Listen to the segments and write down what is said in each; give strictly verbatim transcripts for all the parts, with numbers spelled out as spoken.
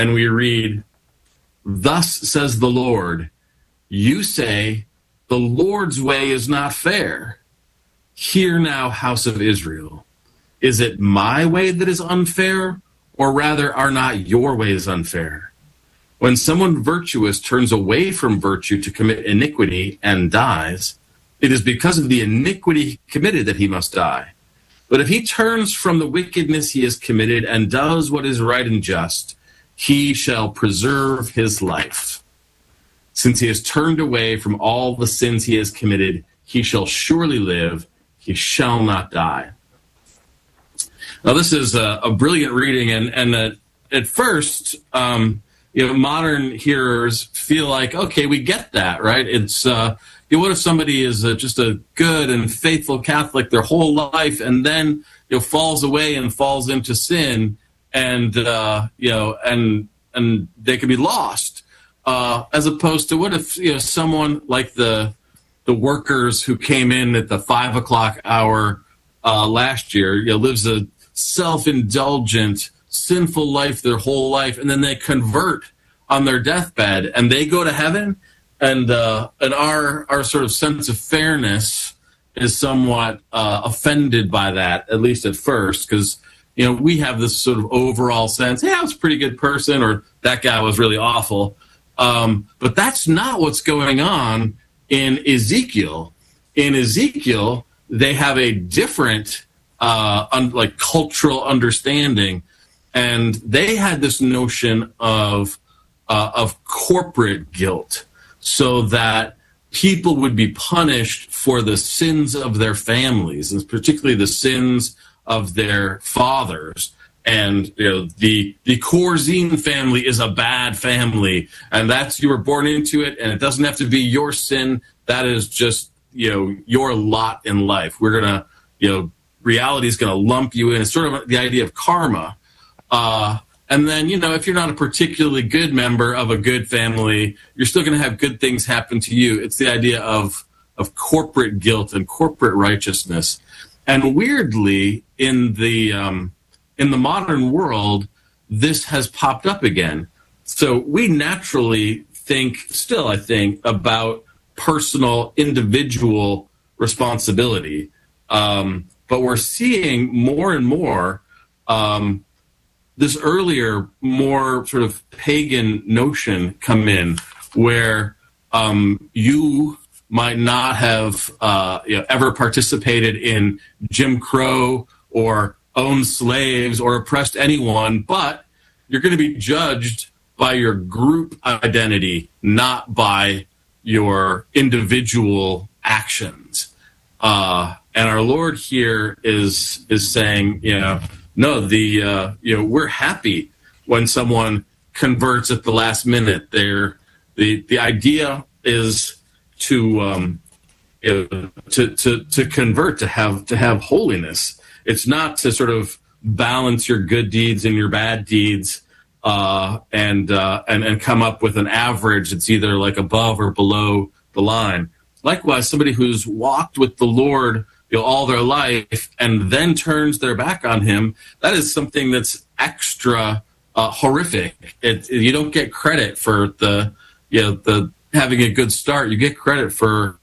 and we read, "Thus says the Lord, you say, the Lord's way is not fair. Hear now, house of Israel. Is it my way that is unfair, or rather are not your ways unfair? When someone virtuous turns away from virtue to commit iniquity and dies, it is because of the iniquity he committed that he must die. But if he turns from the wickedness he has committed and does what is right and just, he shall preserve his life. Since he has turned away from all the sins he has committed, he shall surely live, he shall not die." Now, this is a, a brilliant reading, and, and uh, at first, um, you know, modern hearers feel like, okay, we get that, right? It's, uh, you know, what if somebody is uh, just a good and faithful Catholic their whole life, and then, you know, falls away and falls into sin, and, uh, you know, and and they can be lost, uh, as opposed to what if, you know, someone like the the workers who came in at the five o'clock hour uh, last year, you know, lives a self-indulgent, sinful life their whole life, and then they convert on their deathbed and they go to heaven, and uh, and our our sort of sense of fairness is somewhat uh, offended by that, at least at first, because, you know, we have this sort of overall sense, yeah, I was a pretty good person, or that guy was really awful. Um, but that's not what's going on in Ezekiel. In Ezekiel, they have a different uh, un- like cultural understanding, and they had this notion of uh, of corporate guilt, so that people would be punished for the sins of their families, and particularly the sins of their fathers. And, you know, the the Corzine family is a bad family, and that's, you were born into it, and it doesn't have to be your sin. That is just, you know, your lot in life. We're gonna, you know, reality is gonna lump you in. It's sort of the idea of karma. Uh, and then, you know, if you're not a particularly good member of a good family, you're still gonna have good things happen to you. It's the idea of of corporate guilt and corporate righteousness. And weirdly, in the um, in the modern world, this has popped up again. So we naturally think, still I think, about personal, individual responsibility. Um, but we're seeing more and more um, this earlier, more sort of pagan notion come in, where um, you might not have uh, you know, ever participated in Jim Crow or owned slaves or oppressed anyone, but you're going to be judged by your group identity, not by your individual actions. Uh, and our Lord here is is saying, you know, no, the uh, you know, we're happy when someone converts at the last minute. They're, the the idea is to um, you know, to to to convert, to have to have holiness. It's not to sort of balance your good deeds and your bad deeds uh, and, uh, and and come up with an average that's either like above or below the line. Likewise, somebody who's walked with the Lord, you know, all their life and then turns their back on him, that is something that's extra uh, horrific. It, you don't get credit for the, you know, the having a good start. You get credit for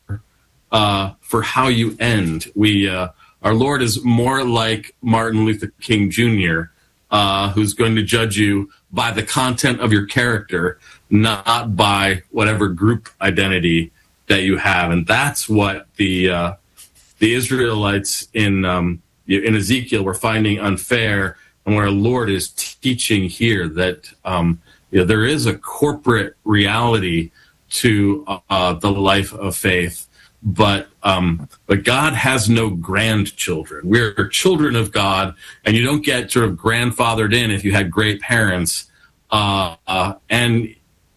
uh, for how you end. We uh, Our Lord is more like Martin Luther King Junior, uh, who's going to judge you by the content of your character, not by whatever group identity that you have. And that's what the uh, the Israelites in um, in Ezekiel were finding unfair, and where our Lord is teaching here that um, you know, there is a corporate reality to uh, the life of faith. But um, but God has no grandchildren. We're children of God, and you don't get sort of grandfathered in if you had great parents. Uh, uh, and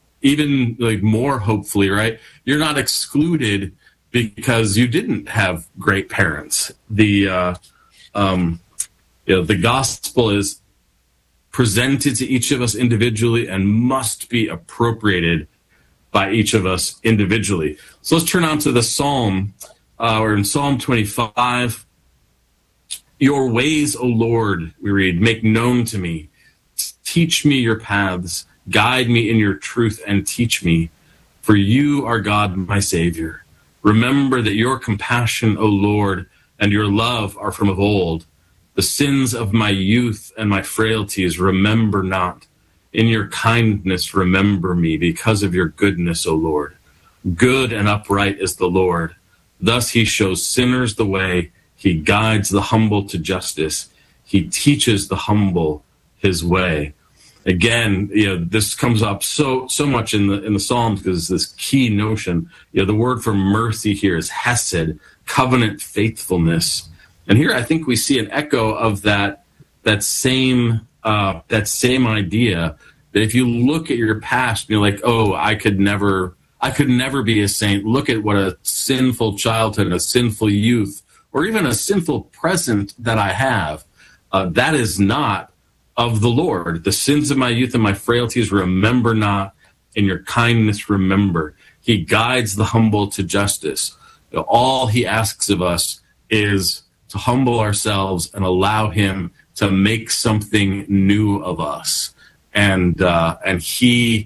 even like more, hopefully, right? You're not excluded because you didn't have great parents. The uh, um, you know, the gospel is presented to each of us individually and must be appropriated by each of us individually. So let's turn on to the Psalm. Uh, we're in Psalm twenty-five. Your ways, O Lord, we read, make known to me. Teach me your paths. Guide me in your truth and teach me, for you are God, my Savior. Remember that your compassion, O Lord, and your love are from of old. The sins of my youth and my frailties remember not. In your kindness remember me because of your goodness, O Lord. Good and upright is the Lord. Thus he shows sinners the way. He guides the humble to justice. He teaches the humble his way. Again, you know, this comes up so so much in the in the Psalms because this key notion. You know, the word for mercy here is hesed, covenant faithfulness. And here I think we see an echo of that that same uh, that same idea that if you look at your past, you're like, oh, I could never I could never be a saint. Look at what a sinful childhood, a sinful youth, or even a sinful present that I have. Uh, that is not of the Lord. The sins of my youth and my frailties remember not, in your kindness remember. He guides the humble to justice. You know, all he asks of us is to humble ourselves and allow him to make something new of us. And uh, and he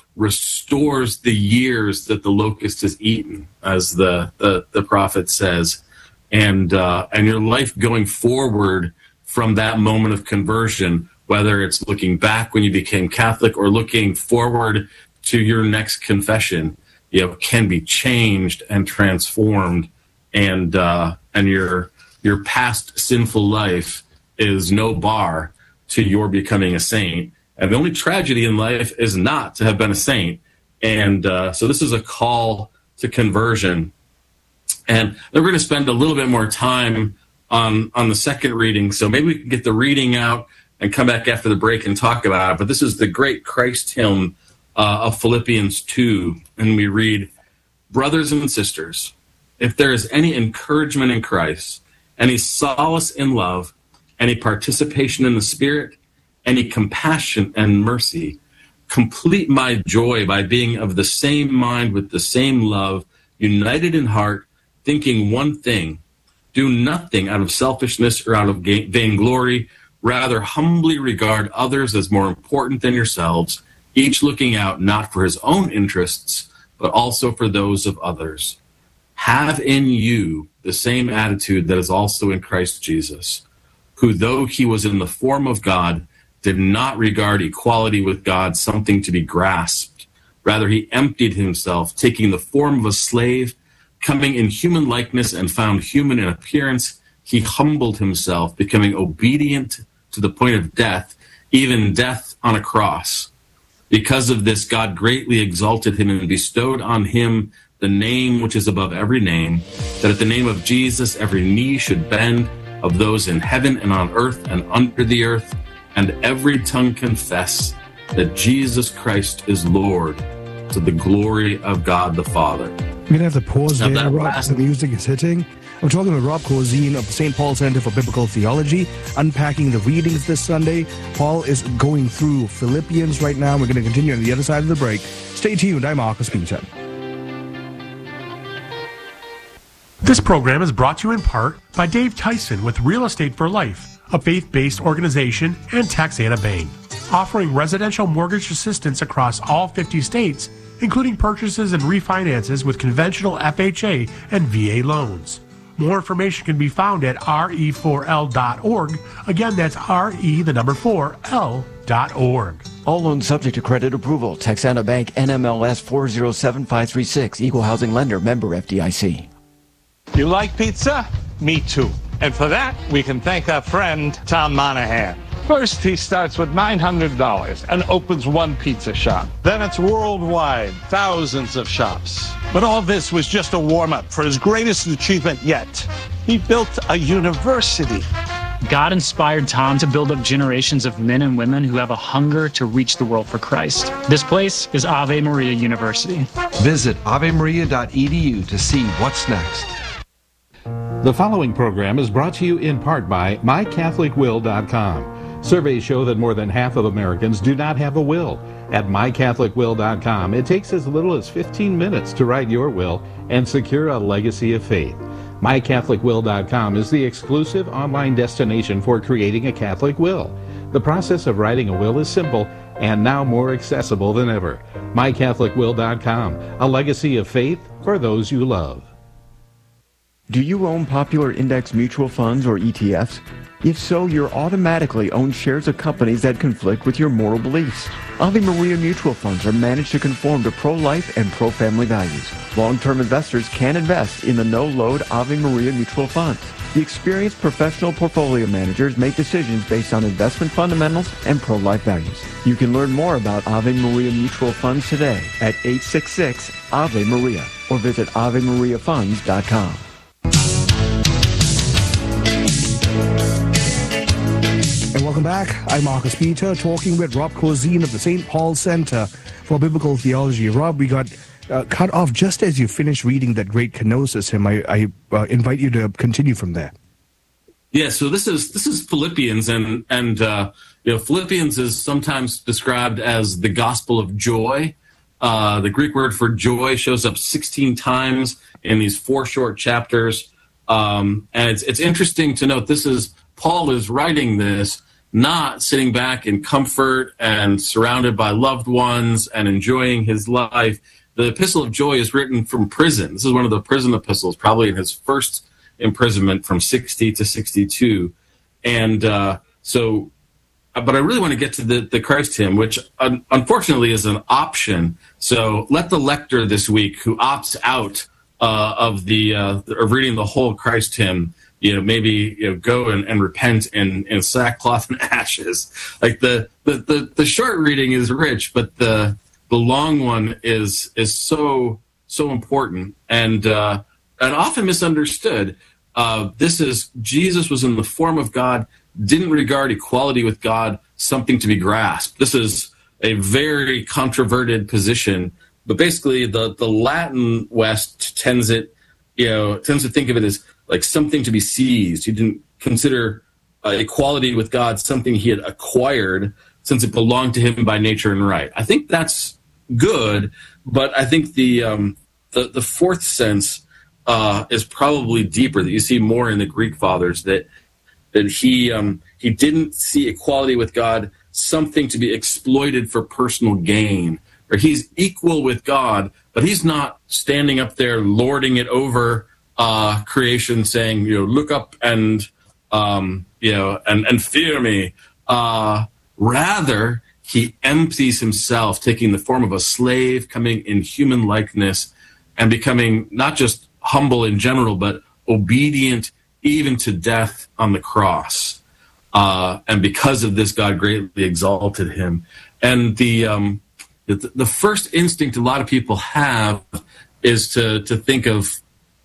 restores the years that the locust has eaten, as the, the, the prophet says. And uh, and your life going forward from that moment of conversion, whether it's looking back when you became Catholic or looking forward to your next confession, you know, can be changed and transformed, and uh, and your your past sinful life is no bar to your becoming a saint. And the only tragedy in life is not to have been a saint. And uh, so this is a call to conversion. And then we're going to spend a little bit more time on on the second reading. So maybe we can get the reading out and come back after the break and talk about it. But this is the great Christ hymn uh, of Philippians two. And we read, brothers and sisters, if there is any encouragement in Christ, any solace in love, any participation in the Spirit, any compassion and mercy, complete my joy by being of the same mind with the same love, united in heart, thinking one thing. Do nothing out of selfishness or out of vainglory. Rather, humbly regard others as more important than yourselves, each looking out not for his own interests, but also for those of others. Have in you the same attitude that is also in Christ Jesus, who, though he was in the form of God, did not regard equality with God something to be grasped. Rather, he emptied himself, taking the form of a slave, coming in human likeness and found human in appearance. He humbled himself, becoming obedient to the point of death, even death on a cross. Because of this, God greatly exalted him and bestowed on him the name which is above every name, that at the name of Jesus every knee should bend, of those in heaven and on earth and under the earth, and every tongue confess that Jesus Christ is Lord, to the glory of God the Father. I'm going to have to pause now there, Rob, last... the music is hitting. I'm talking with Rob Corzine of the Saint Paul Center for Biblical Theology, unpacking the readings this Sunday. Paul is going through Philippians right now. We're going to continue on the other side of the break. Stay tuned. I'm Marcus Peter. This program is brought to you in part by Dave Tyson with Real Estate for Life, a faith-based organization, and Taxana Bank, offering residential mortgage assistance across all fifty states, including purchases and refinances with conventional F H A and V A loans. More information can be found at R E four L dot org. Again, that's R E, the number four, L dot org. All loans subject to credit approval. Texana Bank, N M L S four zero seven five three six. Equal housing lender. Member F D I C. You like pizza? Me too. And for that, we can thank our friend, Tom Monahan. First, he starts with nine hundred dollars and opens one pizza shop. Then it's worldwide, thousands of shops. But all this was just a warm-up for his greatest achievement yet. He built a university. God inspired Tom to build up generations of men and women who have a hunger to reach the world for Christ. This place is Ave Maria University. Visit ave maria dot e d u to see what's next. The following program is brought to you in part by my catholic will dot com. Surveys show that more than half of Americans do not have a will. At my catholic will dot com, it takes as little as fifteen minutes to write your will and secure a legacy of faith. my catholic will dot com is the exclusive online destination for creating a Catholic will. The process of writing a will is simple and now more accessible than ever. my catholic will dot com, a legacy of faith for those you love. Do you own popular index mutual funds or E T Fs? If so, you're automatically own shares of companies that conflict with your moral beliefs. Ave Maria mutual funds are managed to conform to pro-life and pro-family values. Long-term investors can invest in the no-load Ave Maria mutual funds. The experienced professional portfolio managers make decisions based on investment fundamentals and pro-life values. You can learn more about Ave Maria mutual funds today at eight six six Ave Maria or visit ave maria funds dot com. And welcome back. I'm Marcus Peter, talking with Rob Cozine of the Saint Paul Center for Biblical Theology. Rob, we got uh, cut off just as you finished reading that great kenosis hymn. I, I uh, invite you to continue from there. Yeah, so this is this is Philippians, and and uh, you know, Philippians is sometimes described as the gospel of joy. Uh, the Greek word for joy shows up sixteen times in these four short chapters, um, and it's it's interesting to note this is Paul is writing this not sitting back in comfort and surrounded by loved ones and enjoying his life. The Epistle of Joy is written from prison. This is one of the prison epistles, probably in his first imprisonment from sixty to sixty-two. And uh, so, but I really want to get to the, the Christ hymn, which un- unfortunately is an option. So let the lector this week who opts out uh, of the uh, of reading the whole Christ hymn, you know, maybe you know, go and, and repent in, in sackcloth and ashes. Like the, the, the, the short reading is rich, but the the long one is is so so important and uh, and often misunderstood. Uh, this is Jesus was in the form of God, didn't regard equality with God something to be grasped. This is a very controverted position, but basically the the Latin West tends it, you know, tends to think of it as like something to be seized. He didn't consider uh, equality with God something he had acquired since it belonged to him by nature and right. I think that's good, but I think the um, the, the fourth sense uh, is probably deeper, that you see more in the Greek fathers, that that he um, he didn't see equality with God something to be exploited for personal gain. Or he's equal with God, but he's not standing up there lording it over Uh, creation, saying, you know, look up and, um, you know, and, and fear me. Uh, rather, he empties himself, taking the form of a slave, coming in human likeness, and becoming not just humble in general, but obedient even to death on the cross. Uh, and because of this, God greatly exalted him. And the, um, the the first instinct a lot of people have is to to think of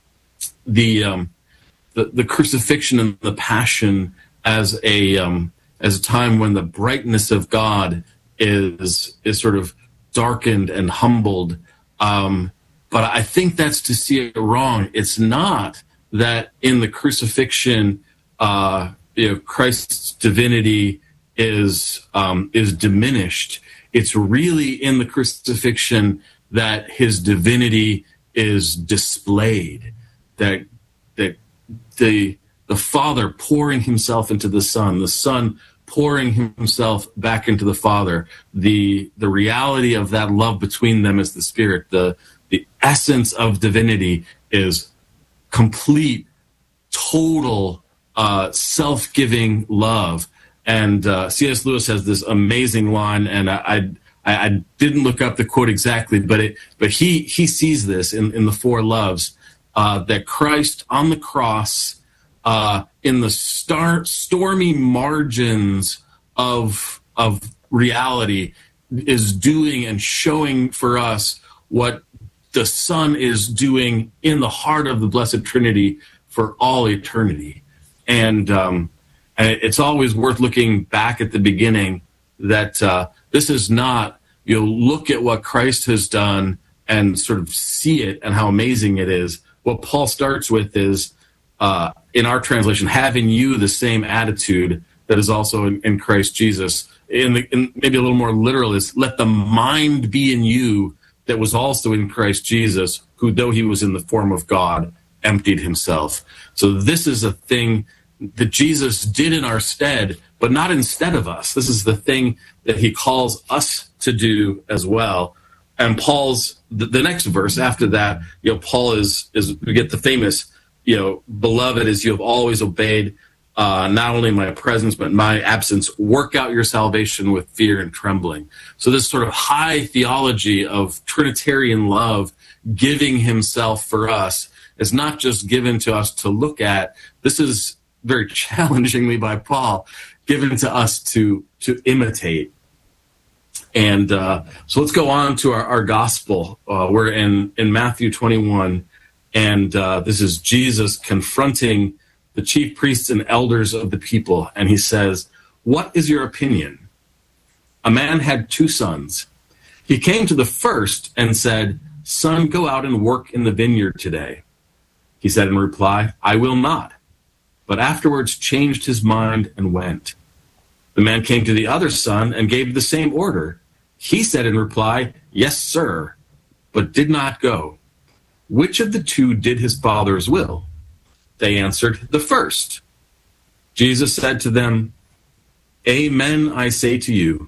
the um, the, the crucifixion and the passion as a um, as a time when the brightness of God is is sort of darkened and humbled. Um, but I think that's to see it wrong. It's not that in the crucifixion, uh, you know, Christ's divinity is um, is diminished. It's really in the crucifixion that his divinity is displayed. That that the the Father pouring himself into the Son, the Son pouring himself back into the Father, the the reality of that love between them as the Spirit, the the essence of divinity is complete, total, uh, self-giving love. And uh, C S Lewis has this amazing line, and I, I I didn't look up the quote exactly, but it but he he sees this in, in the Four Loves. Uh, that Christ on the cross, uh, in the star, stormy margins of of reality, is doing and showing for us what the Son is doing in the heart of the Blessed Trinity for all eternity. And, um, and it's always worth looking back at the beginning, that uh, this is not, you know, look at what Christ has done and sort of see it and how amazing it is. What Paul starts with is, uh, in our translation, having you the same attitude that is also in, in Christ Jesus. In, the, in maybe a little more literal is, let the mind be in you that was also in Christ Jesus, who, though he was in the form of God, emptied himself. So this is a thing that Jesus did in our stead, but not instead of us. This is the thing that he calls us to do as well. And Paul's, the, the next verse after that, you know, Paul is, is we get the famous, you know, beloved, as you have always obeyed, uh, not only in my presence, but in my absence, work out your salvation with fear and trembling. So this sort of high theology of Trinitarian love, giving himself for us, is not just given to us to look at. This is very challengingly by Paul, given to us to, to imitate. And uh, so let's go on to our, our gospel. Uh, we're in, in Matthew twenty-one, and uh, this is Jesus confronting the chief priests and elders of the people. And he says, "What is your opinion? A man had two sons. He came to the first and said, 'Son, go out and work in the vineyard today.' He said in reply, 'I will not.' But afterwards changed his mind and went. The man came to the other son and gave the same order. He said in reply, 'Yes, sir,' but did not go. Which of the two did his father's will?" They answered, "The first." Jesus said to them, "Amen, I say to you,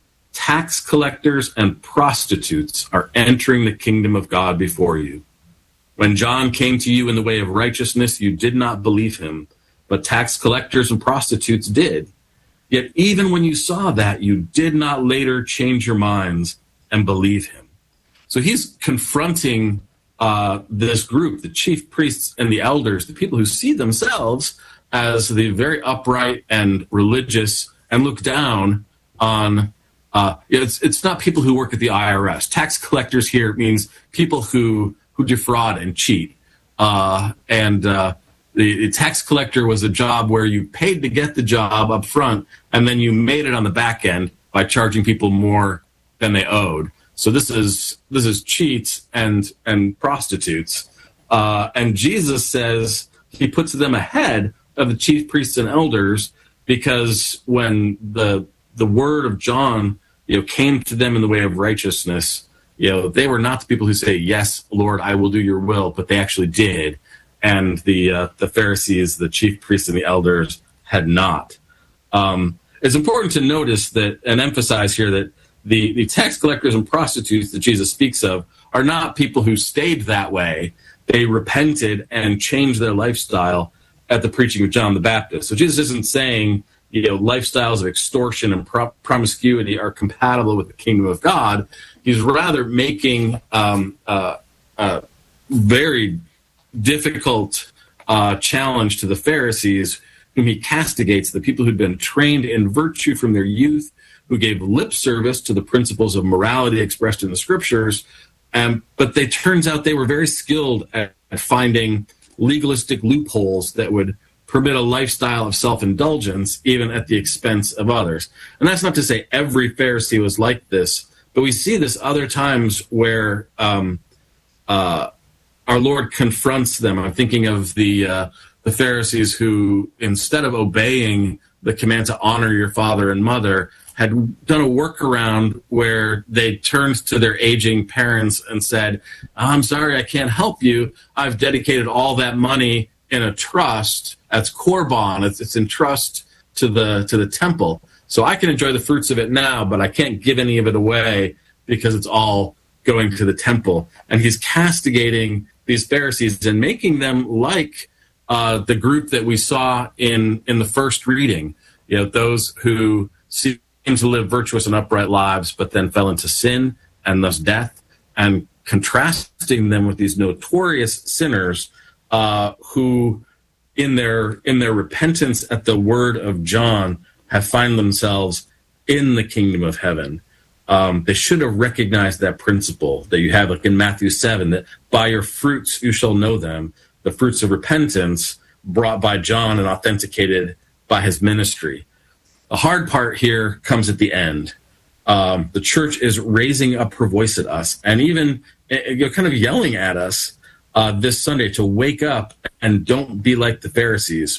tax collectors and prostitutes are entering the kingdom of God before you. When John came to you in the way of righteousness, you did not believe him, but tax collectors and prostitutes did. Yet even when you saw that, you did not later change your minds and believe him." So he's confronting uh, this group, the chief priests and the elders, the people who see themselves as the very upright and religious and look down on, uh, it's, it's not people who work at the I R S. Tax collectors here means people who, who defraud and cheat. Uh, and uh, the, the tax collector was a job where you paid to get the job up front, and then you made it on the back end by charging people more than they owed. So this is this is cheats and and prostitutes. Uh, and Jesus says he puts them ahead of the chief priests and elders, because when the the word of John, you know, came to them in the way of righteousness, you know, they were not the people who say, "Yes, Lord, I will do your will," but they actually did. And the uh, the Pharisees, the chief priests and the elders had not. Um, it's important to notice that and emphasize here that the, the tax collectors and prostitutes that Jesus speaks of are not people who stayed that way. They repented and changed their lifestyle at the preaching of John the Baptist. So Jesus isn't saying, you know, lifestyles of extortion and pro- promiscuity are compatible with the kingdom of God. He's rather making um, uh, a very difficult uh, challenge to the Pharisees, whom he castigates, the people who'd been trained in virtue from their youth, who gave lip service to the principles of morality expressed in the scriptures. Um, but they turns out they were very skilled at, at finding legalistic loopholes that would permit a lifestyle of self-indulgence, even at the expense of others. And that's not to say every Pharisee was like this, but we see this other times where um, uh, our Lord confronts them. I'm thinking of the uh, the Pharisees who, instead of obeying the command to honor your father and mother, had done a workaround where they turned to their aging parents and said, "I'm sorry, I can't help you. I've dedicated all that money in a trust. That's korban. It's, it's in trust to the to the temple. So I can enjoy the fruits of it now, but I can't give any of it away because it's all going to the temple." And he's castigating these Pharisees and making them like uh, the group that we saw in, in the first reading. You know, those who seem to live virtuous and upright lives, but then fell into sin and thus death, and contrasting them with these notorious sinners uh, who, in their in their repentance at the word of John, have found themselves in the kingdom of heaven. Um, they should have recognized that principle that you have, like in Matthew seven, that by your fruits you shall know them, the fruits of repentance brought by John and authenticated by his ministry. The hard part here comes at the end. Um, the church is raising up her voice at us and even you know, kind of yelling at us uh, this Sunday to wake up and don't be like the Pharisees.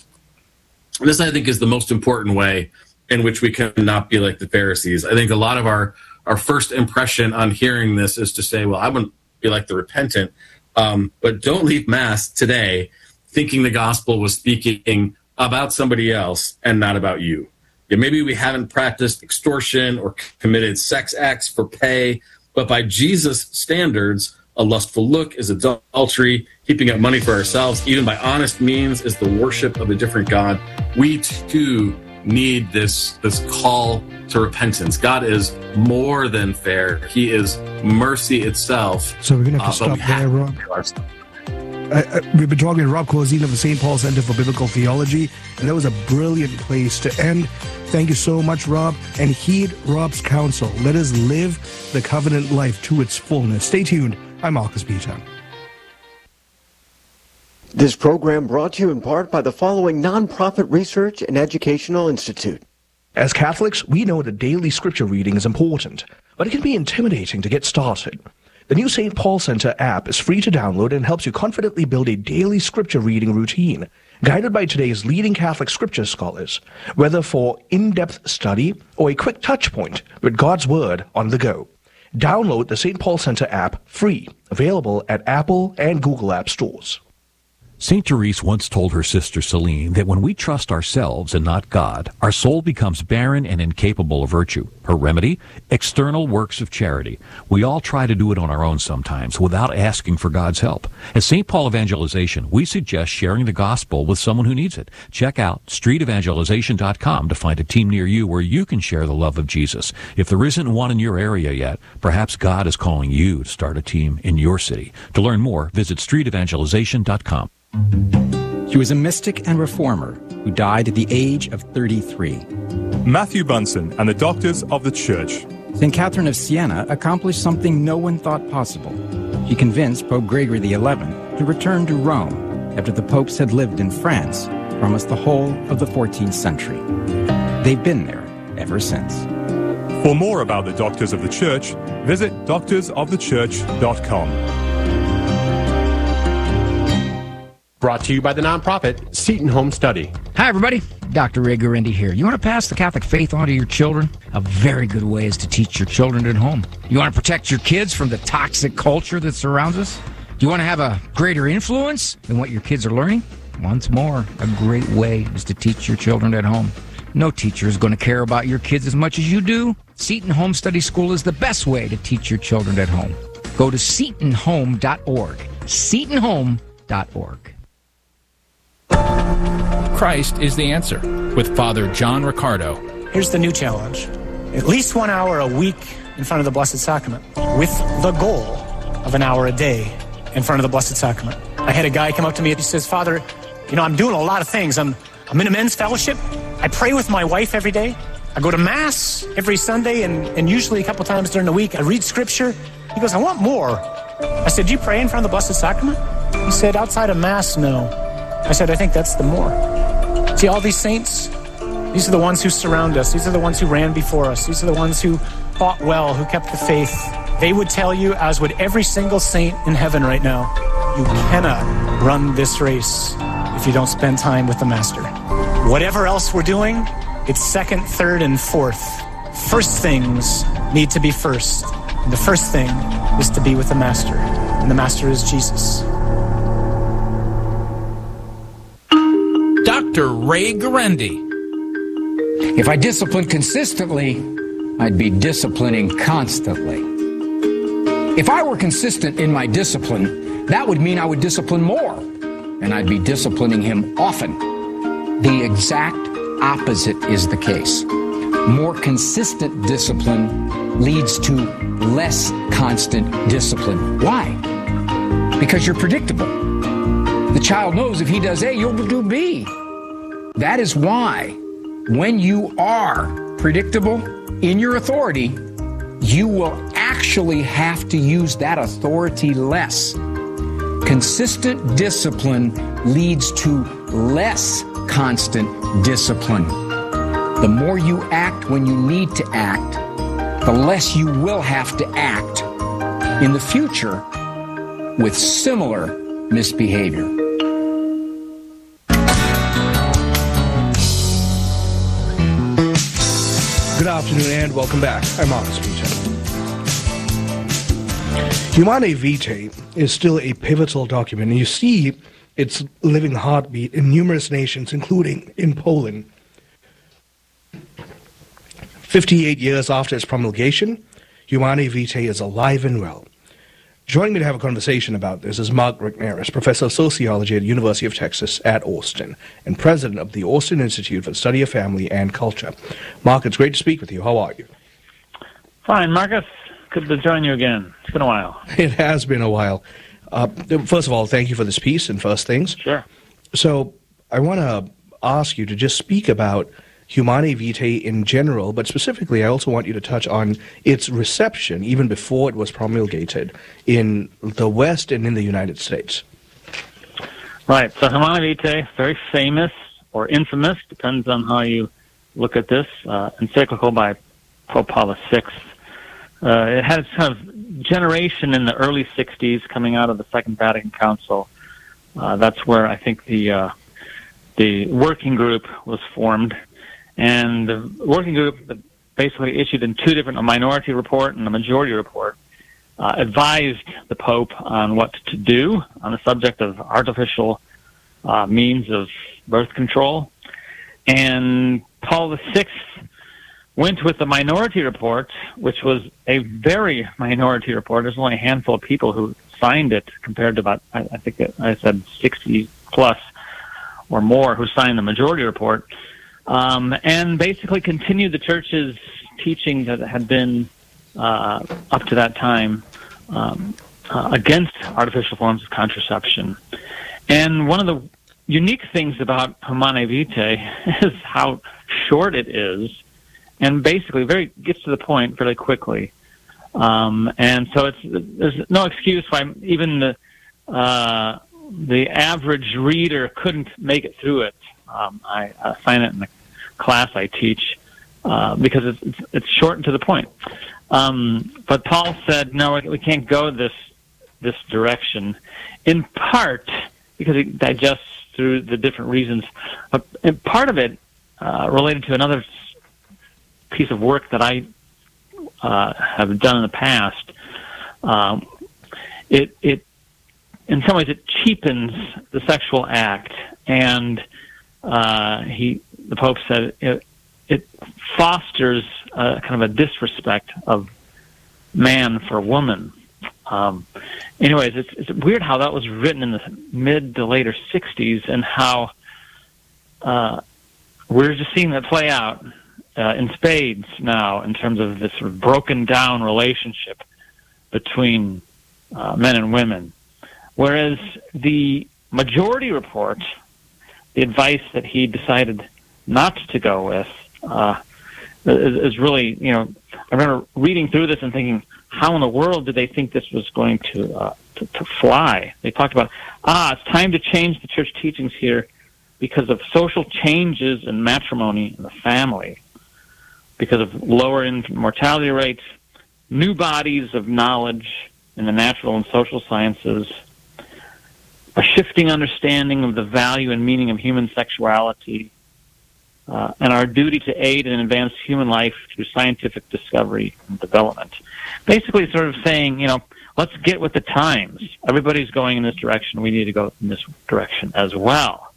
And this, I think, is the most important way in which we cannot be like the Pharisees. I think a lot of our, our first impression on hearing this is to say, well, I wouldn't be like the repentant. Um, but don't leave Mass today thinking the gospel was speaking about somebody else and not about you. Yeah, maybe we haven't practiced extortion or committed sex acts for pay, but by Jesus' standards, a lustful look is adultery. Heaping up money for ourselves, even by honest means, is the worship of a different God. We too need this, this call to repentance. God is more than fair. He is mercy itself. So we're going to have to uh, stop there, Rob. Uh, uh, we've been talking to Rob Corzine of the Saint Paul Center for Biblical Theology, and that was a brilliant place to end. Thank you so much, Rob, and heed Rob's counsel. Let us live the covenant life to its fullness. Stay tuned. I'm Marcus Peter. This program brought to you in part by the following nonprofit research and educational institute. As Catholics, we know that daily scripture reading is important, but it can be intimidating to get started. The new Saint Paul Center app is free to download and helps you confidently build a daily scripture reading routine, guided by today's leading Catholic scripture scholars, whether for in-depth study or a quick touch point with God's Word on the go. Download the Saint Paul Center app free, available at Apple and Google App Stores. Saint Therese once told her sister Celine that when we trust ourselves and not God, our soul becomes barren and incapable of virtue. Her remedy? External works of charity. We all try to do it on our own sometimes without asking for God's help. At Saint Paul Evangelization, we suggest sharing the gospel with someone who needs it. Check out street evangelization dot com to find a team near you where you can share the love of Jesus. If there isn't one in your area yet, perhaps God is calling you to start a team in your city. To learn more, visit street evangelization dot com. He was a mystic and reformer who died at the age of thirty-three. Matthew Bunsen and the Doctors of the Church. Saint Catherine of Siena accomplished something no one thought possible. She convinced Pope Gregory the eleventh to return to Rome after the popes had lived in France for almost the whole of the fourteenth century. They've been there ever since. For more about the Doctors of the Church, visit doctors of the church dot com. Brought to you by the nonprofit Seton Home Study. Hi, everybody. Doctor Ray Guarendi here. You want to pass the Catholic faith on to your children? A very good way is to teach your children at home. You want to protect your kids from the toxic culture that surrounds us? Do you want to have a greater influence than what your kids are learning? Once more, a great way is to teach your children at home. No teacher is going to care about your kids as much as you do. Seton Home Study School is the best way to teach your children at home. Go to seton home dot org. seton home dot org. Christ is the answer with Father John Riccardo. Here's the new challenge. At least one hour a week in front of the Blessed Sacrament with the goal of an hour a day in front of the Blessed Sacrament. I had a guy come up to me and he says, Father, you know, I'm doing a lot of things. I'm, I'm in a men's fellowship. I pray with my wife every day. I go to Mass every Sunday and, and usually a couple times during the week. I read Scripture. He goes, I want more. I said, do you pray in front of the Blessed Sacrament? He said, outside of Mass, no. I said, I think that's the more. See, all these saints, these are the ones who surround us. These are the ones who ran before us. These are the ones who fought well, who kept the faith. They would tell you, as would every single saint in heaven right now, you cannot run this race if you don't spend time with the Master. Whatever else we're doing, it's second, third, and fourth. First things need to be first. And the first thing is to be with the Master. And the Master is Jesus. Doctor Ray Guarendi. If I discipline consistently, I'd be disciplining constantly. If I were consistent in my discipline, that would mean I would discipline more, and I'd be disciplining him often. The exact opposite is the case. More consistent discipline leads to less constant discipline. Why? Because you're predictable. The child knows if he does A, you'll do B. That is why when you are predictable in your authority, you will actually have to use that authority less. Consistent discipline leads to less constant discipline. The more you act when you need to act, the less you will have to act in the future with similar misbehavior. Good afternoon and welcome back. I'm Marcus Peter. Humanae Vitae is still a pivotal document. And you see its living heartbeat in numerous nations, including in Poland. fifty-eight years after its promulgation, Humanae Vitae is alive and well. Joining me to have a conversation about this is Mark Regnerus, professor of sociology at the University of Texas at Austin and president of the Austin Institute for the Study of Family and Culture. Mark, it's great to speak with you. How are you? Fine, Marcus. Good to join you again. It's been a while. It has been a while. Uh, first of all, thank you for this piece and first things. Sure. So I want to ask you to just speak about Humanae Vitae in general, but specifically I also want you to touch on its reception even before it was promulgated in the West and in the United States. Right. So Humanae Vitae, very famous or infamous, depends on how you look at this, uh, encyclical by Pope Paul the Sixth. Uh, it had its kind of generation in the early sixties coming out of the Second Vatican Council. Uh, that's where I think the uh, the working group was formed. And the working group basically issued in two different, a minority report and a majority report, uh, advised the Pope on what to do on the subject of artificial uh, means of birth control. And Paul the Sixth went with the minority report, which was a very minority report. There's only a handful of people who signed it compared to about, I, I think it, I said sixty plus or more who signed the majority report. Um, and basically continued the church's teaching that had been uh, up to that time um, uh, against artificial forms of contraception. And one of the unique things about Humanae Vitae is how short it is, and basically very gets to the point fairly quickly. Um, and so it's there's no excuse why even the uh, the average reader couldn't make it through it. Um, I assign it in the class I teach uh, because it's, it's, it's short and to the point. Um, but Paul said, no, we can't go this this direction, in part because it digests through the different reasons. But and part of it uh, related to another piece of work that I uh, have done in the past. Um, it it in some ways it cheapens the sexual act, and uh, he the Pope said it, it fosters a, kind of a disrespect of man for woman. Um, anyways, it's, it's weird how that was written in the mid to later sixties, and how uh, we're just seeing that play out uh, in spades now in terms of this sort of broken down relationship between uh, men and women. Whereas the majority report, the advice that he decided not to go with, uh, is, is really, you know, I remember reading through this and thinking, how in the world did they think this was going to, uh, to, to fly? They talked about, ah, it's time to change the church teachings here because of social changes in matrimony and the family, because of lower infant mortality rates, new bodies of knowledge in the natural and social sciences, a shifting understanding of the value and meaning of human sexuality, uh, and our duty to aid and advance human life through scientific discovery and development. Basically sort of saying, you know, let's get with the times. Everybody's going in this direction. We need to go in this direction as well.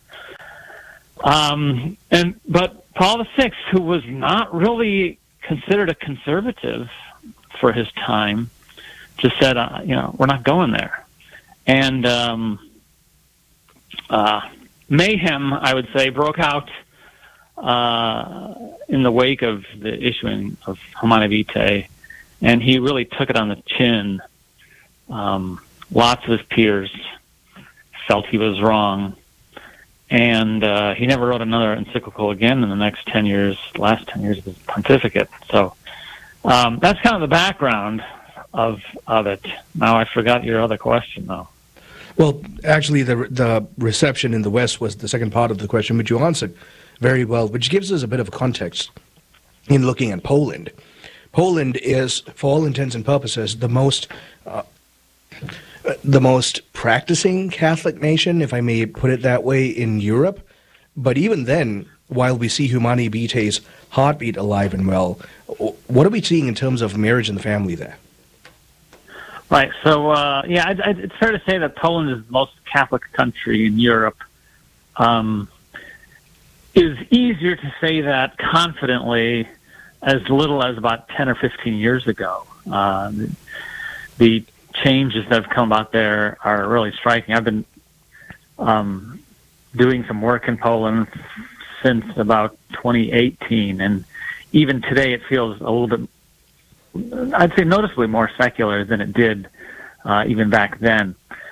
Um, and but Paul the Sixth, who was not really considered a conservative for his time, just said, uh, you know, we're not going there. And um, uh, mayhem, I would say, broke out uh, in the wake of the issuing of Humanae Vitae, and he really took it on the chin. Um, lots of his peers felt he was wrong, and uh, he never wrote another encyclical again in the next ten years, last ten years of his pontificate. So um, that's kind of the background of of it. Now I forgot your other question, though. Well, actually, the the reception in the West was the second part of the question, but you answered very well, which gives us a bit of a context in looking at Poland. Poland is, for all intents and purposes, the most uh, the most practicing Catholic nation, if I may put it that way, in Europe. But even then, while we see Humanae Vitae's heartbeat alive and well, what are we seeing in terms of marriage and the family there? Right. So, uh, yeah, I, I, it's fair to say that Poland is the most Catholic country in Europe. Um, it is easier to say that confidently as little as about ten or fifteen years ago. Uh, the, the changes that have come about there are really striking. I've been um, doing some work in Poland since about twenty eighteen, and even today it feels a little bit, I'd say noticeably more secular than it did uh, even back then.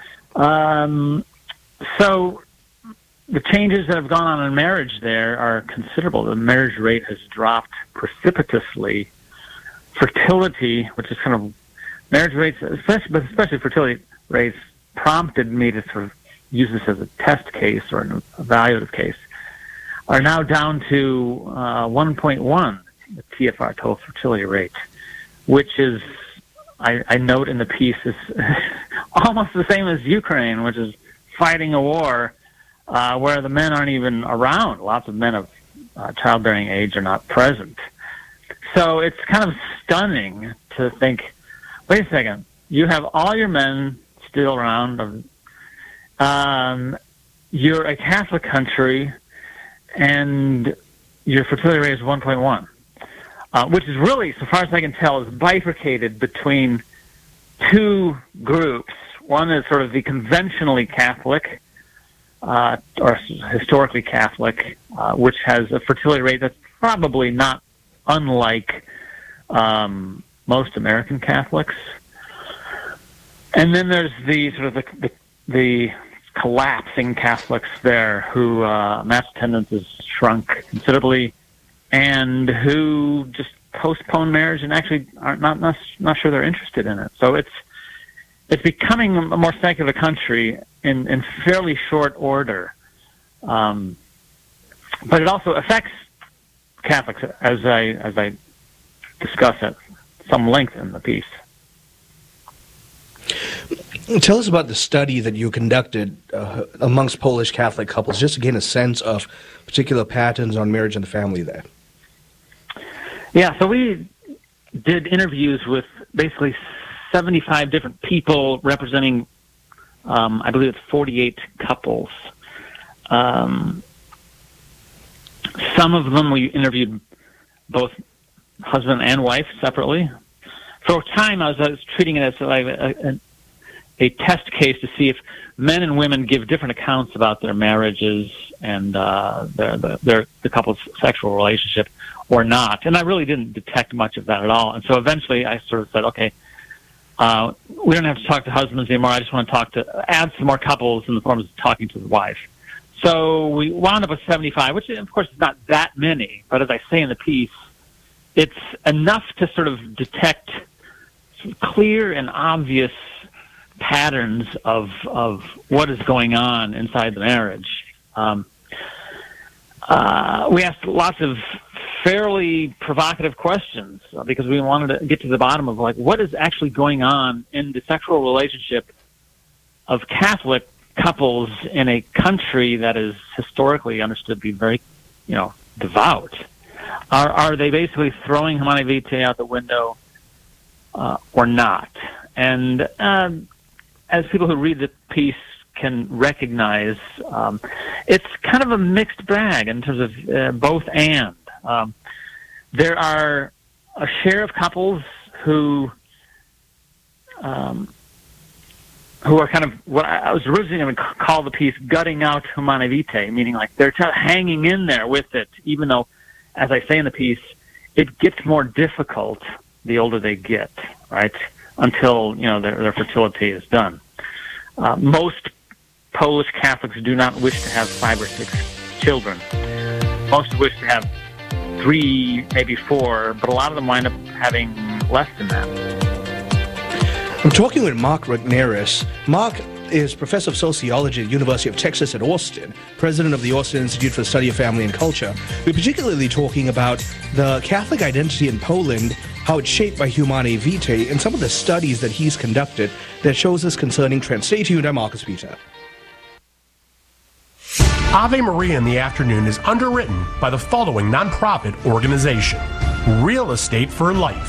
Um, so the changes that have gone on in marriage there are considerable. The marriage rate has dropped precipitously. Fertility, which is kind of marriage rates, especially, but especially fertility rates, prompted me to sort of use this as a test case or an evaluative case, are now down to uh, one point one, the T F R, total fertility rate, which is, I, I note in the piece, is almost the same as Ukraine, which is fighting a war uh, where the men aren't even around. Lots of men of uh, childbearing age are not present. So it's kind of stunning to think, wait a second, you have all your men still around. Um, you're a Catholic country, and your fertility rate is one point one, uh, which is really, so far as I can tell, is bifurcated between two groups. One is sort of the conventionally Catholic, uh, or historically Catholic, uh, which has a fertility rate that's probably not unlike um, most American Catholics. And then there's the sort of the, the, the collapsing Catholics there who uh, mass attendance has shrunk considerably, and who just postpone marriage and actually are not not, not sure they're interested in it. So it's it's becoming a more secular country in, in fairly short order. Um, but it also affects Catholics, as I as I discuss at some length in the piece. Tell us about the study that you conducted uh, amongst Polish Catholic couples, just to gain a sense of particular patterns on marriage and the family there. Yeah, so we did interviews with basically seventy-five different people representing, um, I believe it's forty-eight couples. Um, some of them we interviewed both husband and wife separately. For a time, I was, I was treating it as like a, a, a test case to see if men and women give different accounts about their marriages and uh, their, their, their the couple's sexual relationship or not. And I really didn't detect much of that at all. And so eventually I sort of said, okay, uh, we don't have to talk to husbands anymore. I just want to talk to, add some more couples in the form of talking to the wife. So we wound up with seventy-five, which of course is not that many, but as I say in the piece, it's enough to sort of detect some clear and obvious patterns of of what is going on inside the marriage. Um, uh, we asked lots of fairly provocative questions uh, because we wanted to get to the bottom of like what is actually going on in the sexual relationship of Catholic couples in a country that is historically understood to be very, you know, devout. Are are they basically throwing Humanae Vitae out the window uh, or not? And um, as people who read the piece can recognize, um, it's kind of a mixed bag in terms of uh, both and. Um, there are a share of couples who um, who are kind of what I was originally going to call the piece gutting out Humanae Vitae, meaning like they're kind of hanging in there with it, even though, as I say in the piece, it gets more difficult the older they get, right? Until, you know, their, their fertility is done. Uh, most Polish Catholics do not wish to have five or six children. Most wish to have three, maybe four, but a lot of them wind up having less than that. I'm talking with Mark Regnerus. Mark is professor of sociology at the University of Texas at Austin, president of the Austin Institute for the Study of Family and Culture. We're particularly talking about the Catholic identity in Poland, how it's shaped by Humanae Vitae, and some of the studies that he's conducted that shows us concerning trends. Stay tuned. I'm Marcus Peter. Ave Maria in the Afternoon is underwritten by the following nonprofit organization: Real Estate for Life,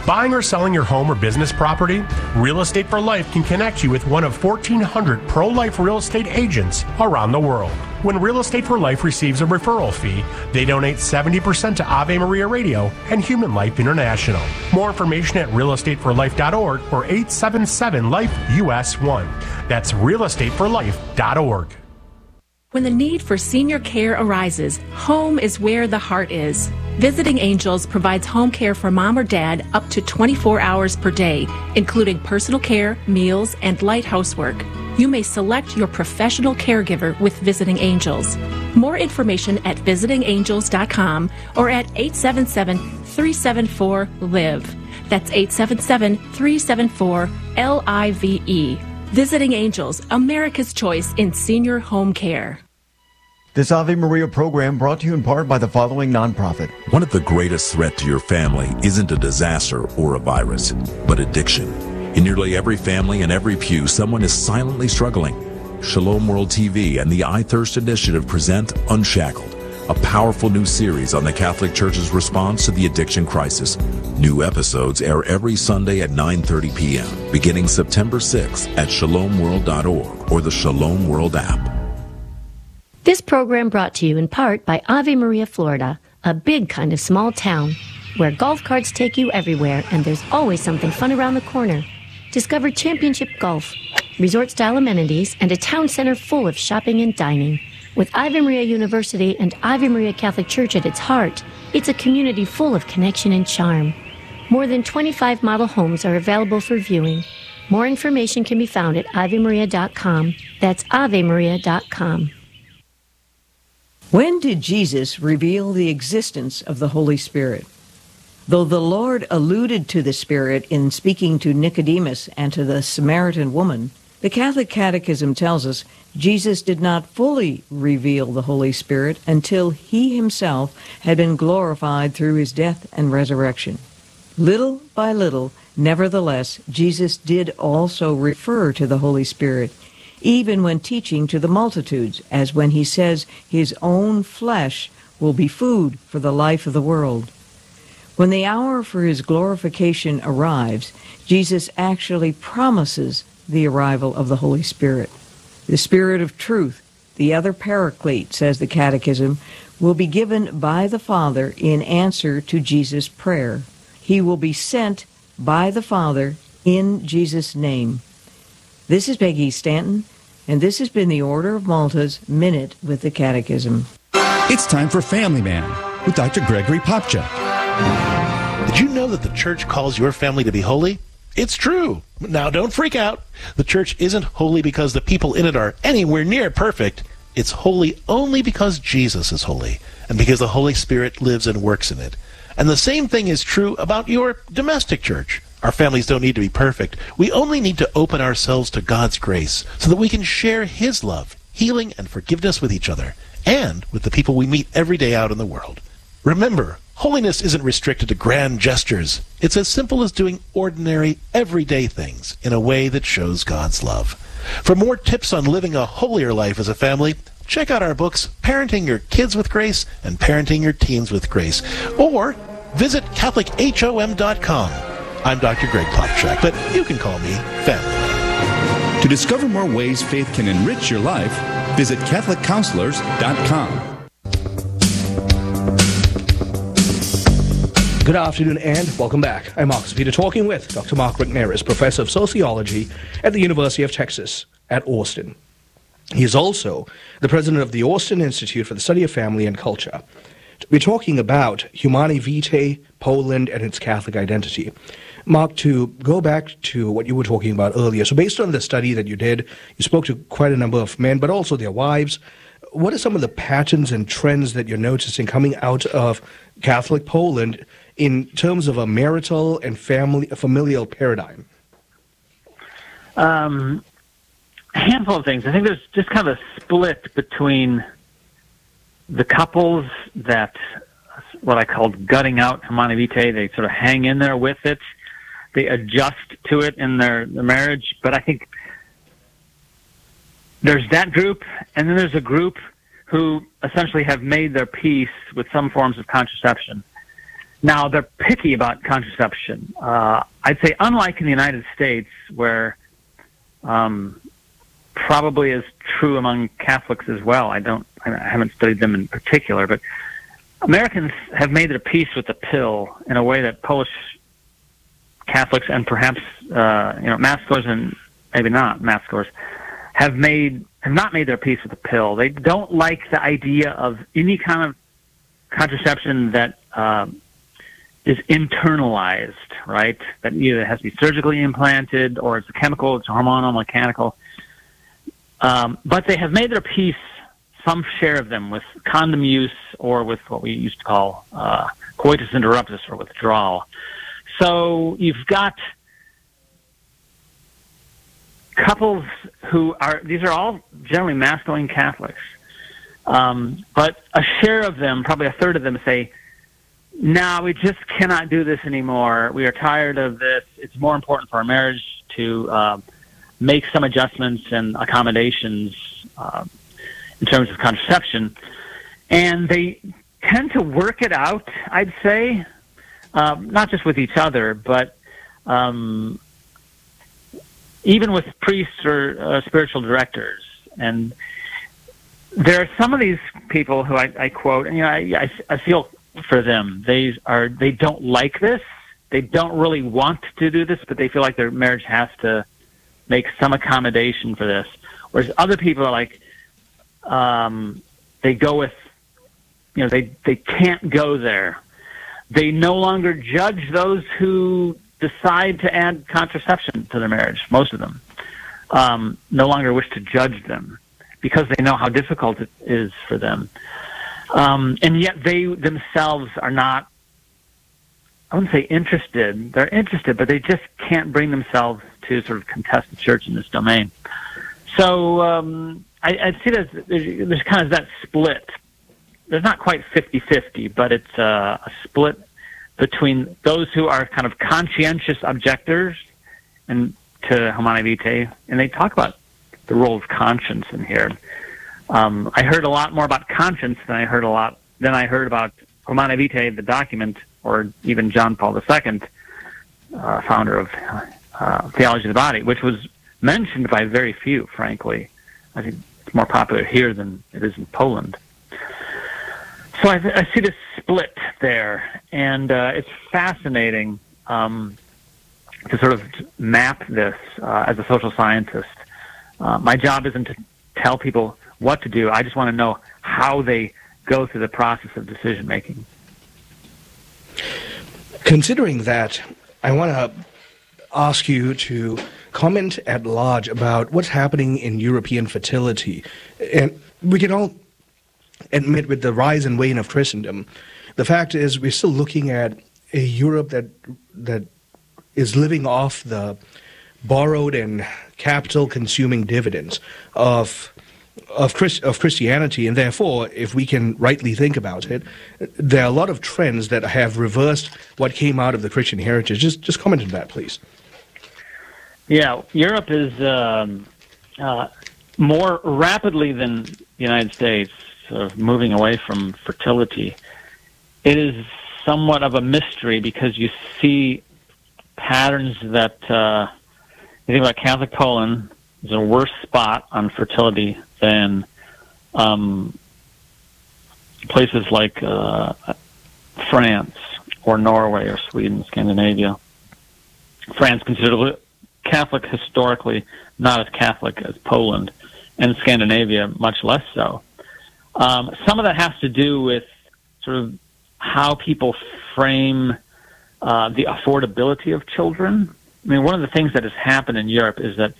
Buying or selling your home or business property? Real Estate for Life can connect you with one of fourteen hundred pro-life real estate agents around the world. When Real Estate for Life receives a referral fee, they donate seventy percent to Ave Maria Radio and Human Life International. More information at real estate for life dot org or eight seven seven life U S one. That's real estate for life dot org. When the need for senior care arises, home is where the heart is. Visiting Angels provides home care for mom or dad up to twenty-four hours per day, including personal care, meals, and light housework. You may select your professional caregiver with Visiting Angels. More information at visiting angels dot com or at eight seven seven, three seven four, L I V E. That's eight seven seven, three seven four, L I V E. Visiting Angels, America's choice in senior home care. This Ave Maria program brought to you in part by the following nonprofit. One of the greatest threats to your family isn't a disaster or a virus, but addiction. In nearly every family and every pew, someone is silently struggling. Shalom World T V and the I Thirst Initiative present Unshackled, a powerful new series on the Catholic Church's response to the addiction crisis. New episodes air every Sunday at nine thirty p.m., beginning September sixth at shalom world dot org or the Shalom World app. This program brought to you in part by Ave Maria, Florida, a big kind of small town where golf carts take you everywhere and there's always something fun around the corner. Discover championship golf, resort-style amenities, and a town center full of shopping and dining. With Ave Maria University and Ave Maria Catholic Church at its heart, it's a community full of connection and charm. More than twenty-five model homes are available for viewing. More information can be found at ave maria dot com. That's ave maria dot com. When did Jesus reveal the existence of the Holy Spirit? Though the Lord alluded to the Spirit in speaking to Nicodemus and to the Samaritan woman, the Catholic Catechism tells us Jesus did not fully reveal the Holy Spirit until he himself had been glorified through his death and resurrection. Little by little, nevertheless, Jesus did also refer to the Holy Spirit, even when teaching to the multitudes, as when he says his own flesh will be food for the life of the world. When the hour for his glorification arrives, Jesus actually promises the arrival of the Holy Spirit. The Spirit of truth, the other Paraclete, says the Catechism, will be given by the Father in answer to Jesus' prayer. He will be sent by the Father in Jesus' name. This is Peggy Stanton, and this has been the Order of Malta's Minute with the Catechism. It's time for Family Man with Doctor Gregory Popchak. Did you know that the Church calls your family to be holy? It's true. Now, don't freak out. The Church isn't holy because the people in it are anywhere near perfect. It's holy only because Jesus is holy, and because the Holy Spirit lives and works in it. And the same thing is true about your domestic church. Our families don't need to be perfect. We only need to open ourselves to God's grace so that we can share his love, healing, and forgiveness with each other, and with the people we meet every day out in the world. Remember, holiness isn't restricted to grand gestures. It's as simple as doing ordinary, everyday things in a way that shows God's love. For more tips on living a holier life as a family, check out our books, Parenting Your Kids with Grace and Parenting Your Teens with Grace, or visit Catholic H O M dot com. I'm Doctor Greg Popchak, but you can call me Family. To discover more ways faith can enrich your life, visit Catholic Counselors dot com. Good afternoon and welcome back. I'm Marcus Peter, talking with Doctor Mark McNaris, Professor of Sociology at the University of Texas at Austin. He is also the president of the Austin Institute for the Study of Family and Culture. We're talking about Humanae Vitae, Poland, and its Catholic identity. Mark, to go back to what you were talking about earlier, so based on the study that you did, you spoke to quite a number of men, but also their wives. What are some of the patterns and trends that you're noticing coming out of Catholic Poland in terms of a marital and family, a familial paradigm? Um, a handful of things. I think there's just kind of a split between the couples that, what I called gutting out Humanae Vitae, they sort of hang in there with it. They adjust to it in their, their marriage. But I think there's that group, and then there's a group who essentially have made their peace with some forms of contraception. now, they're picky about contraception. Uh, I'd say unlike in the United States, where um, probably is true among Catholics as well. I don't, I haven't studied them in particular, but Americans have made their peace with the pill in a way that Polish Catholics and perhaps uh, you know mass goers and maybe not mass goers have made have not made their peace with the pill. They don't like the idea of any kind of contraception that um, is internalized, right? That either has to be surgically implanted or it's a chemical, it's hormonal, mechanical. Um, but they have made their peace, some share of them, with condom use or with what we used to call uh, coitus interruptus or withdrawal. So you've got couples who are, these are all generally mass-going Catholics, um, but a share of them, probably a third of them, say, no, we just cannot do this anymore. We are tired of this. It's more important for our marriage to uh, make some adjustments and accommodations uh, in terms of contraception. And they tend to work it out, I'd say, um, not just with each other, but um, even with priests or uh, spiritual directors. And there are some of these people who I, I quote, and you know, I, I, I feel for them. They are they don't like this. They don't really want to do this, but they feel like their marriage has to make some accommodation for this. Whereas other people are like, um, they go with, you know, they they can't go there. They no longer judge those who decide to add contraception to their marriage. Most of them um, no longer wish to judge them because they know how difficult it is for them. Um, and yet they themselves are not, I wouldn't say interested. They're interested, but they just can't bring themselves to sort of contest the church in this domain. So um, I, I see there's, there's, there's kind of that split. There's not quite fifty-fifty, but it's uh, a split between those who are kind of conscientious objectors and to Humanae Vitae, and they talk about the role of conscience in here. Um, I heard a lot more about conscience than I heard a lot than I heard about Humanae Vitae, the document, or even John Paul the Second, uh, founder of uh, Theology of the Body, which was mentioned by very few, frankly. I think it's more popular here than it is in Poland. So I, I see this split there, and uh, it's fascinating um, to sort of map this uh, as a social scientist. Uh, my job isn't to tell people what to do. I just want to know how they go through the process of decision making. Considering that, I want to ask you to comment at large about what's happening in European fertility. And we can all admit, with the rise and wane of Christendom, the fact is we're still looking at a Europe that that is living off the borrowed and capital-consuming dividends of of, Christ, of Christianity, and therefore, if we can rightly think about it, there are a lot of trends that have reversed what came out of the Christian heritage. Just, just comment on that, please. Yeah, Europe is um, uh, more rapidly than the United States sort of moving away from fertility. It is somewhat of a mystery because you see patterns that uh, you think about Catholic Poland is a worse spot on fertility than um, places like uh, France or Norway or Sweden, Scandinavia. France considered Catholic historically, not as Catholic as Poland, and Scandinavia much less so. Um, some of that has to do with sort of how people frame uh, the affordability of children. I mean, one of the things that has happened in Europe is that,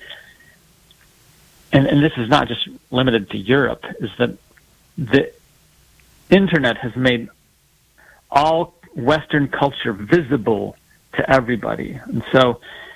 and, and this is not just limited to Europe, is that the internet has made all Western culture visible to everybody. And so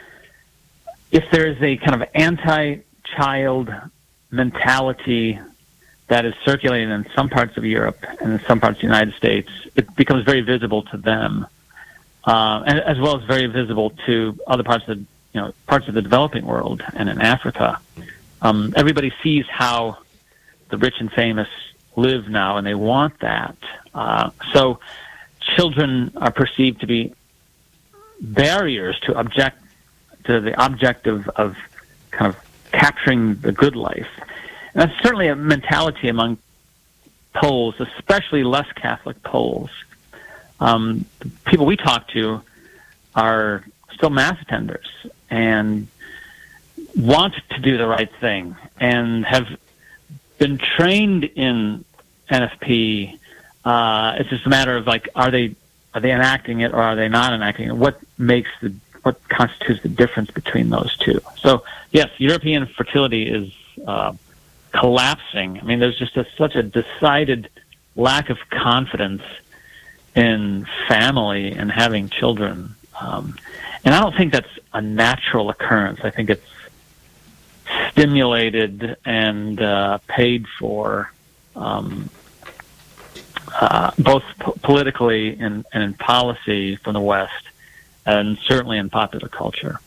if there's a kind of anti-child mentality that is circulating in some parts of Europe and in some parts of the United States, it becomes very visible to them, uh, and as well as very visible to other parts of the, you know, parts of the developing world and in Africa. Um, everybody sees how the rich and famous live now, and they want that. Uh, so children are perceived to be barriers to object to the objective of kind of capturing the good life. And that's certainly a mentality among Poles, especially less Catholic Poles. Um, the people we talk to are still Mass attenders and want to do the right thing and have been trained in N F P. Uh, it's just a matter of like, are they are they enacting it or are they not enacting it? What makes the what constitutes the difference between those two? So yes, European fertility is uh, collapsing. I mean, there's just a, such a decided lack of confidence in family and having children, um, and I don't think that's a natural occurrence. I think it's stimulated and uh, paid for, um, uh, both po- politically and, and in policy from the West, and certainly in popular culture.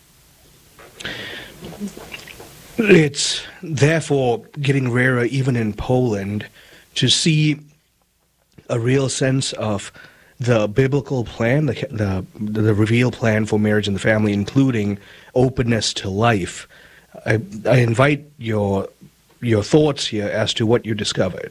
It's therefore getting rarer even in Poland to see a real sense of the biblical plan, the, the, the revealed plan for marriage and the family, including openness to life. I, I invite your your thoughts here as to what you discovered.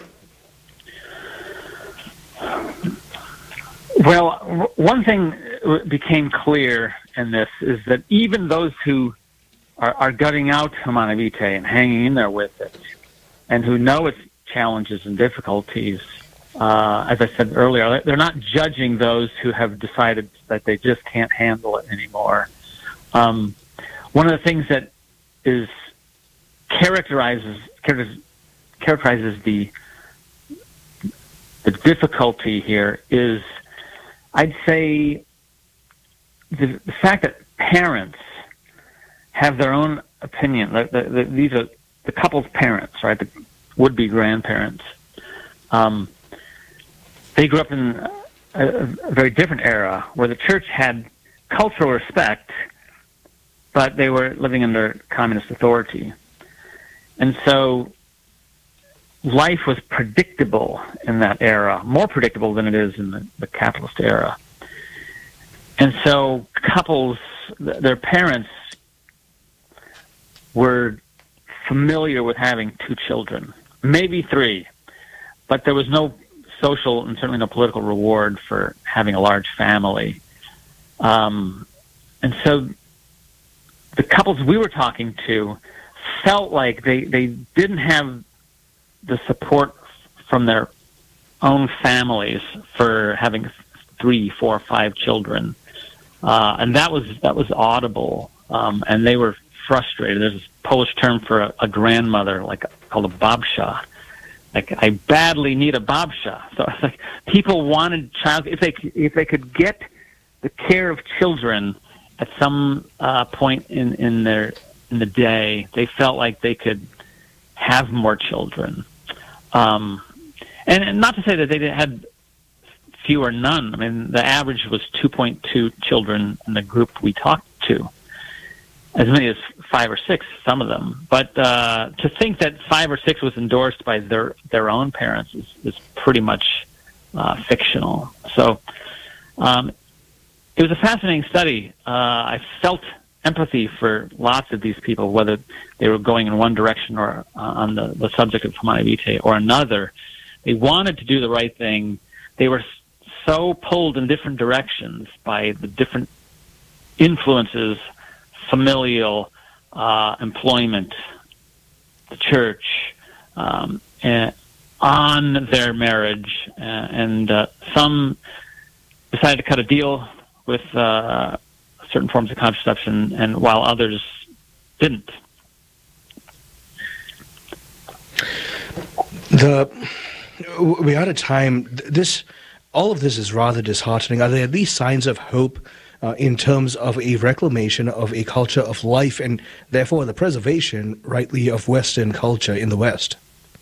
Well, w- one thing became clear in this is that even those who are, are gutting out Humanae Vitae and hanging in there with it, and who know its challenges and difficulties, uh, as I said earlier, they're not judging those who have decided that they just can't handle it anymore. Um, one of the things that is characterizes characterizes the the difficulty here is, I'd say, the, the fact that parents have their own opinion. The, the, the, these are the couple's parents, right? The would-be grandparents. Um, they grew up in a, a very different era where the church had cultural respect, but they were living under communist authority. And so life was predictable in that era, more predictable than it is in the, the capitalist era. And so couples, th- their parents were familiar with having two children, maybe three, but there was no social and certainly no political reward for having a large family. Um, and so the couples we were talking to felt like they, they didn't have the support from their own families for having three, four, five children. Uh, and that was, that was audible. Um, and they were frustrated. There's this Polish term for a, a grandmother, like called a babcia. Like, I badly need a babcia. So it's like people wanted child, if they, if they could get the care of children at some uh, point in, in their in the day, they felt like they could have more children. Um, and, and not to say that they had few or none. I mean, the average was two point two children in the group we talked to. As many as five or six, some of them. But uh, to think that five or six was endorsed by their their own parents is, is pretty much uh, fictional. So um, it was a fascinating study. Uh, I felt empathy for lots of these people, whether they were going in one direction or uh, on the, the subject of Humanae Vitae or another. They wanted to do the right thing. They were so pulled in different directions by the different influences, familial, uh, employment, the church, um, and on their marriage. Uh, and uh, some decided to cut a deal with uh, certain forms of contraception, and while others didn't. The we're out of time. This, all of this is rather disheartening. Are there at least signs of hope uh, in terms of a reclamation of a culture of life, and therefore the preservation, rightly, of Western culture in the West?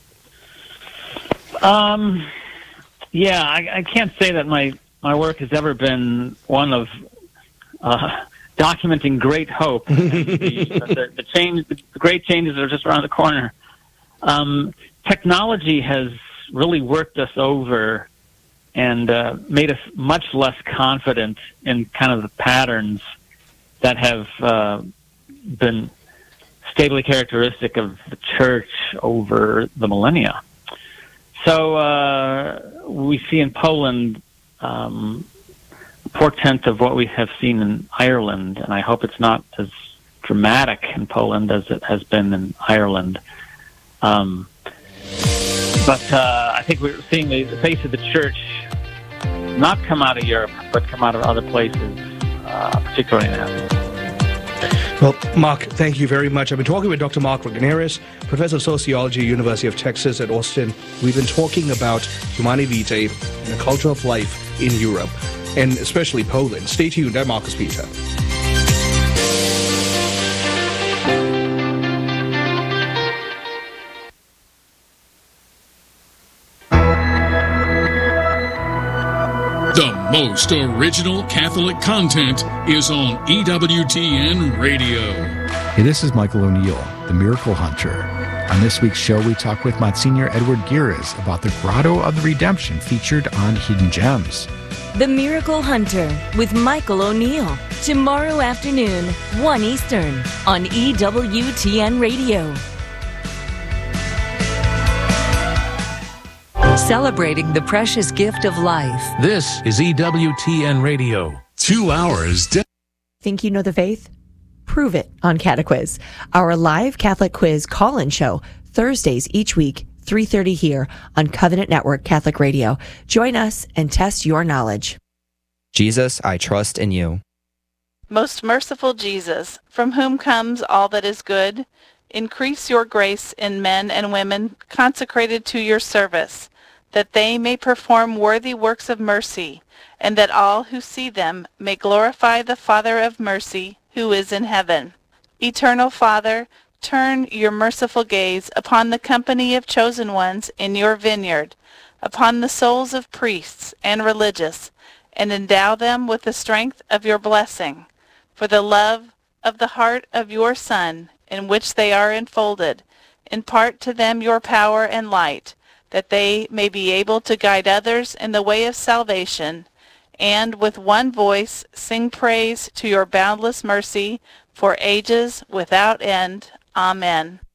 Um, yeah, I, I can't say that my, my work has ever been one of uh, documenting great hope. the, the, the change, the great changes are just around the corner. Um, technology has really worked us over and uh, made us much less confident in kind of the patterns that have uh, been stably characteristic of the church over the millennia. So uh, we see in Poland um, a portent of what we have seen in Ireland, and I hope it's not as dramatic in Poland as it has been in Ireland. Um, but uh, I think we're seeing the, the face of the church not come out of Europe, but come out of other places, uh, particularly in Africa. Well, Mark, thank you very much. I've been talking with Doctor Mark Regnerus, Professor of Sociology, University of Texas at Austin. We've been talking about Humanae Vitae and the culture of life in Europe, and especially Poland. Stay tuned. I'm Marcus Peter. The most original Catholic content is on E W T N Radio. Hey, this is Michael O'Neill, the Miracle Hunter. On this week's show, we talk with Monsignor Edward Gires about the Grotto of the Redemption featured on Hidden Gems. The Miracle Hunter with Michael O'Neill. Tomorrow afternoon, one Eastern, on E W T N Radio. Celebrating the precious gift of life. This is E W T N Radio. Two hours. De- Think you know the faith? Prove it on Catequiz, our live Catholic quiz call-in show, Thursdays each week, three thirty here on Covenant Network Catholic Radio. Join us and test your knowledge. Jesus, I trust in you. Most merciful Jesus, from whom comes all that is good, increase your grace in men and women consecrated to your service, that they may perform worthy works of mercy, and that all who see them may glorify the Father of mercy, who is in heaven. Eternal Father, turn your merciful gaze upon the company of chosen ones in your vineyard, upon the souls of priests and religious, and endow them with the strength of your blessing, for the love of the heart of your Son, in which they are enfolded. Impart to them your power and light, that they may be able to guide others in the way of salvation, and with one voice sing praise to your boundless mercy for ages without end. Amen.